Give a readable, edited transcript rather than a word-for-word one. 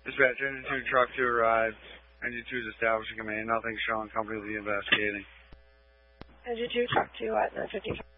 Dispatch, Engine 2 truck 2 arrived. Engine 2 is establishing command. Nothing showing. Company will be investigating. Engine 2 truck 2 at 9:55.